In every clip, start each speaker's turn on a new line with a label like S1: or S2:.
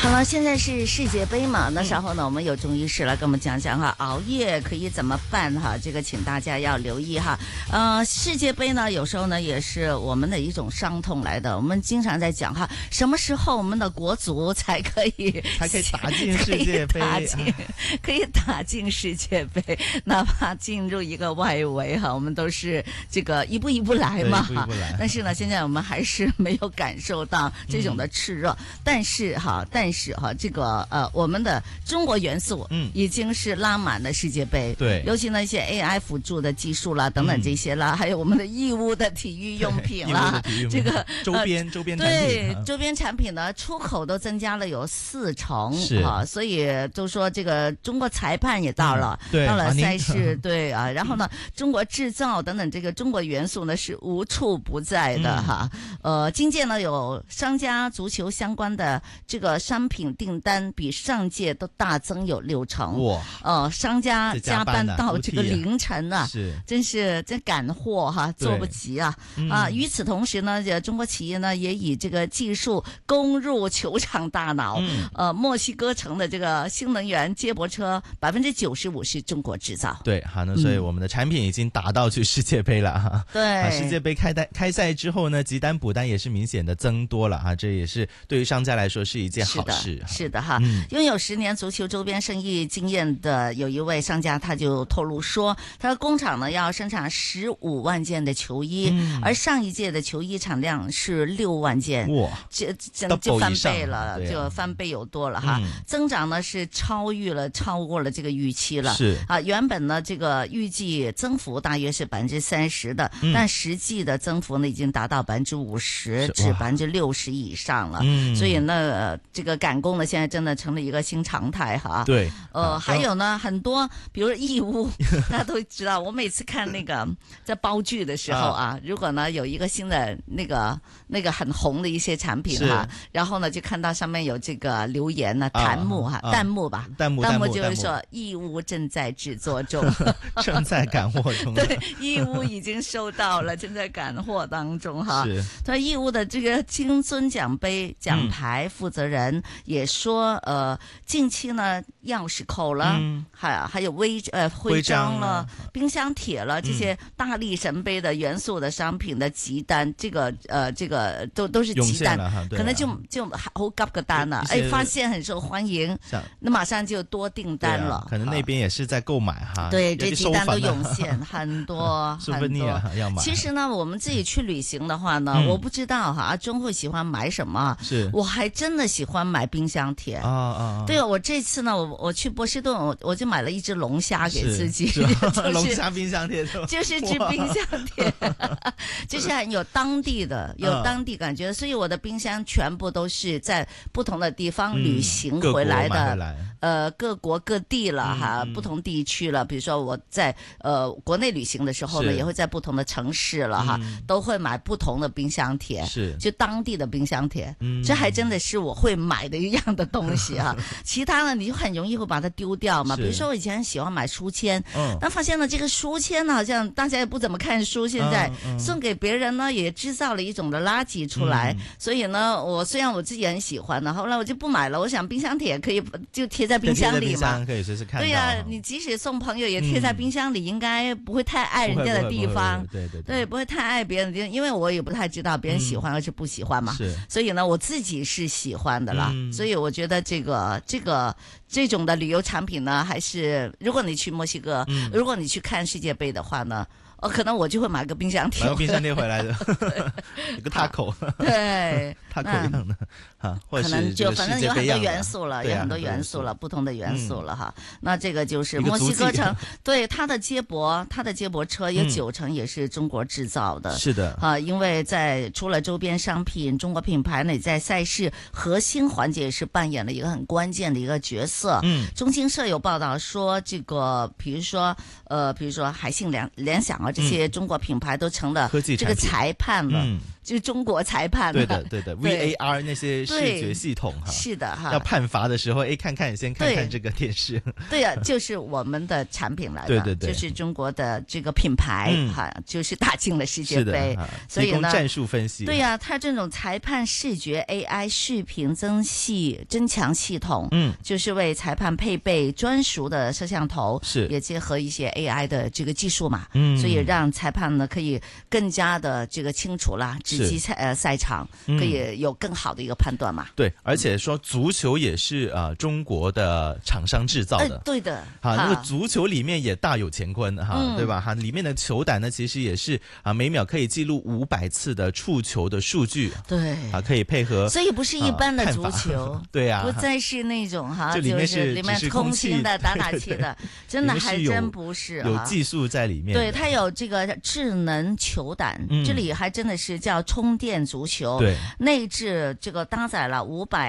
S1: 好了，现在是世界杯嘛，那稍后呢，我们有中医师来跟我们讲讲哈，熬夜可以怎么办哈？这个请大家要留意哈。世界杯呢，有时候呢也是我们的一种伤痛来的。我们经常在讲哈，什么时候我们的国足才可以
S2: 打进世界杯，
S1: 可以打进世界杯，哪怕进入一个外围哈，我们都是这个一步一步来嘛。
S2: 一步一步来。
S1: 但是呢，现在我们还是没有感受到这种的炽热，但是这个我们的中国元素已经是拉满了世界杯，
S2: 对，
S1: 尤其那一些 AI 辅助的技术啦，等等这些啦，还有我们的义乌的体育用品啦，这个
S2: 周边产品，
S1: 对，周边产品呢出口都增加了有40%啊，所以就说这个中国裁判也到了，到了赛事，对啊，然后呢，中国制造等等这个中国元素呢是无处不在的哈。今届呢有商家足球相关的这个商品订单比上届都大增有60%，哇！商家加班到这个凌晨啊，真是真赶货哈，做不及啊！与此同时呢，中国企业呢也以这个技术攻入球场大脑。墨西哥城的这个新能源接驳车95%是中国制造。
S2: 对，好，那所以我们的产品已经打到去世界杯了哈。
S1: 对，
S2: 世界杯开赛之后呢，急单补单也是明显的增多了哈，这也是对于商家来说是一件好事。
S1: 是的哈，拥有10年足球周边生意经验的有一位商家，他就透露说，他的工厂呢要生产15万件的球衣，而上一届的球衣产量是6万件，哇，就翻倍了，就翻倍有多了哈，增长呢是超过了这个预期了，
S2: 是啊，
S1: 原本呢这个预计增幅大约是30%的，但实际的增幅呢已经达到50%至60%以上了，所以呢这个赶工呢现在真的成了一个新常态哈。对，还有呢很多，比如义乌，大家都知道，我每次看那个在包剧的时候啊，如果呢有一个新的那个很红的一些产品哈，然后呢就看到上面有这个留言呢，弹幕就是说义乌正在制作中，
S2: 正在赶货中。
S1: 对，义乌已经收到了，正在赶货当中哈。所以义乌的这个金樽奖杯奖牌负责人也说，近期呢钥匙扣了，还有徽章了，冰箱铁了，这些大力神杯的元素的商品的急单，这个都是急单，可能就好急个单了，发现很受欢迎，那马上就多订单了，
S2: 可能那边也是在购买哈。
S1: 对，这急单都涌现很多很多。
S2: 要买。
S1: 其实呢，我们自己去旅行的话呢，我不知道哈，阿忠会喜欢买什么？我还真的喜欢买冰箱铁对，我这次呢，我去波士顿，我就买了一只龙虾给自己，
S2: 龙虾冰箱贴
S1: 就是只冰箱贴，就是很有当地感觉，所以我的冰箱全部都是在不同的地方旅行回来的，各国各地了哈，不同地区了。比如说我在国内旅行的时候呢，也会在不同的城市了哈，都会买不同的冰箱贴，就当地的冰箱贴，这还真的是我会买的一样的东西啊。其他呢，你就很容易会把它丢掉嘛。比如说我以前很喜欢买书签，但发现呢，这个书签呢，好像大家也不怎么看书，现在送给别人呢，也制造了一种的垃圾出来。所以呢，虽然我自己很喜欢呢，后来我就不买了。我想冰箱贴可以就贴在冰箱里嘛，
S2: 可以随时看到。
S1: 对呀，你即使送朋友也贴在冰箱里，应该不会太碍人家的地方。对，不会太碍别人的地方，因为我也不太知道别人喜欢还是不喜欢嘛。所以呢，我自己是喜欢的啦。所以我觉得这种的旅游产品呢，还是如果你去墨西哥，如果你去看世界杯的话呢，可能我就会买个冰箱贴，
S2: 买个冰箱贴回来的，一个taco，
S1: 对
S2: ，taco 一样的哈，
S1: 可能就反正有很多元素了，有很多元素了，不同的元素了哈。那这个就是墨西哥城，对它的接驳车有90%也是中国制造的，
S2: 是的
S1: 啊，因为除了周边商品，中国品牌呢在赛事核心环节是扮演了一个很关键的一个角色。中新社有报道说，这个比如说海信联想啊，这些中国品牌都成了这个裁判了。 就中国裁判。
S2: 对的对的 VAR 那些视觉系统哈，
S1: 是的哈，
S2: 要判罚的时候，哎，看看这个电视。
S1: 对呀，就是我们的产品来的，
S2: 对对对，
S1: 就是中国的这个品牌哈，就是打进了世界杯，所以呢，
S2: 战术分析。
S1: 对呀，它这种裁判视觉 AI 视频增强系统，就是为裁判配备专属的摄像头，
S2: 是
S1: 也结合一些 AI 的这个技术嘛，所以让裁判呢可以更加的这个清楚啦，直击赛场，可以有更好的一个判断嘛。
S2: 对，而且说足球也是中国的厂商制造的，
S1: 对的。
S2: 那个足球里面也大有乾坤哈，对吧？哈，里面的球胆呢，其实也是每秒可以记录500次的触球的数据，
S1: 对，
S2: 可以配合，
S1: 所以不是一般的足球，
S2: 对呀，
S1: 不再是那种哈，
S2: 就是
S1: 里面空心的打气的，真的还真不是，
S2: 有技术在里面。
S1: 对，它有这个智能球胆，这里还真的是叫充电足球，
S2: 对，
S1: 内置这个搭载了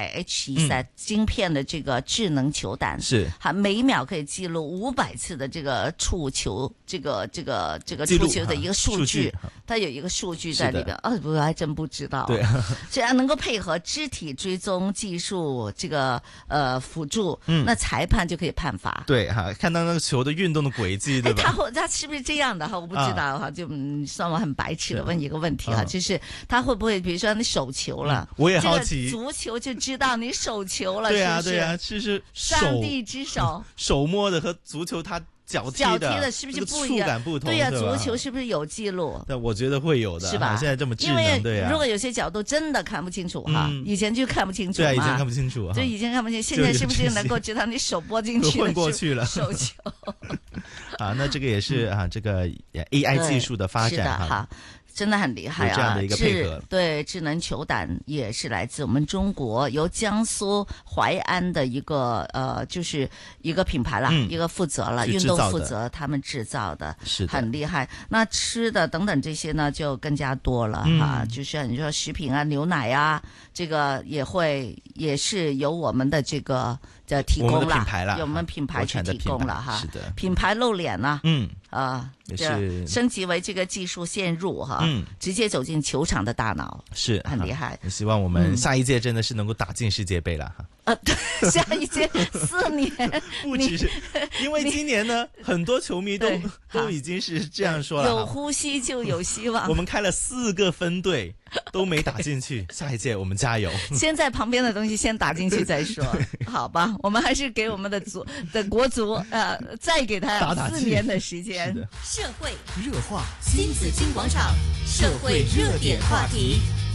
S1: 500H晶片的这个智能球胆，
S2: 是，
S1: 每秒可以记录500次的这个触球，这个触球的一个数据，它有一个数据在里边。我还真不知道。
S2: 对，
S1: 这样能够配合肢体追踪技术这个辅助，那裁判就可以判罚。
S2: 对哈，看到那个球的运动的轨迹，对吧？
S1: 他是不是这样的哈？我不知道哈，就算我很白痴的问一个问题哈，就是他会不会比如说你手球了，
S2: 我也好奇，
S1: 足球就知道你手球了，
S2: 对啊对啊，是
S1: 上帝之手，
S2: 手摸的和足球它脚踢的
S1: 是不是不一样？
S2: 触感不同，
S1: 对呀，足球是不是有记录？
S2: 但我觉得会有的，
S1: 是吧？
S2: 现在这么智能，对呀。
S1: 如果有些角度真的看不清楚哈，以前就看不清楚，
S2: 对，以前看不清楚，
S1: 就以前看不清，现在是不是能够知道你手拨进去
S2: 混过去了
S1: 手球？
S2: 那这个也是这个 AI 技术的发展哈。
S1: 真的很厉害啊！
S2: 这样的一个配合，
S1: 对，智能球胆也是来自我们中国，由江苏淮安的一个就是一个品牌啦，一个负责了运动负责他们制造的，
S2: 是
S1: 很厉害。那吃的等等这些呢，就更加多了就是你说食品啊、牛奶啊，这个也是由我们的这个提供了，由我们品牌去提供了哈。
S2: 是的，
S1: 品牌露脸了，
S2: 也是
S1: 升级为这个技术线入哈，直接走进球场的大脑，
S2: 是
S1: 很厉害。
S2: 希望我们下一届真的是能够打进世界杯了哈。
S1: 对，下一届4年
S2: 不只是，因为今年呢，很多球迷都已经是这样说了，
S1: 有呼吸就有希望。
S2: 我们开了4个分队都没打进去，下一届我们加油。
S1: 先在旁边的东西先打进去再说，好吧？我们还是给我们的国足再给他4年的时间。
S3: 社会热话，新紫金广场，社会热点话题。